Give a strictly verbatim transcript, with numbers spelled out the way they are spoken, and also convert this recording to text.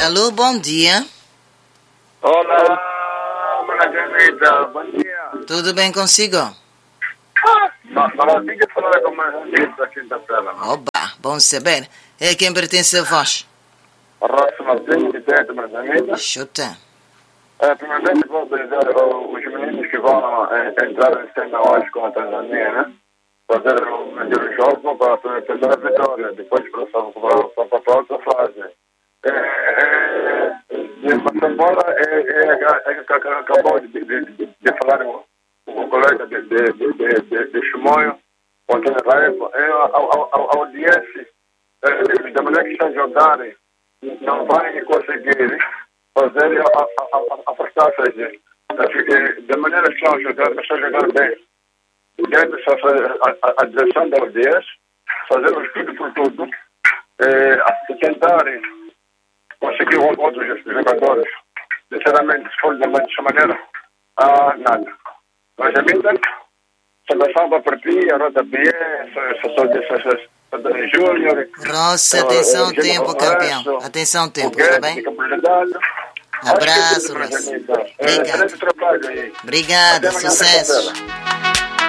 Alô, bom dia. Olá, Margarida, bom dia. Tudo bem consigo? Maravilha falar com mais um dia da quinta-feira. Oba, bom saber. É quem pertence a vós? Roça Martins, de dentro, Margarida. Chuta. É, primeiramente vou dizer os meninos que vão é, entrar em cena hoje com a Tanzânia, né? Fazer o melhor jogo para a primeira vitória, depois para a outra fase. É, é, essa bola é, é, é, é que acabou de, de, de, de falar o, o colega de, de, de, de, de, de Chimoio, o Antônio Raiva, é a, a, a, a audiência, é, da maneira que estão a jogarem, não vai conseguir fazer afastar-se da maneira que estão a jogar, estão a jogar bem. Deve a, a, a direção da audiência, fazer o estudo por tudo, é, tentarem conseguir outros jogadores. Sinceramente, se for dessa maneira, ah, nada. Mas a mim, saudação para a ti, a Roda B, a Dona Júnior. Roça, atenção, tempo, campeão. Atenção, tempo, está bem? Abraço, Roça. Obrigado. Obrigada, sucesso.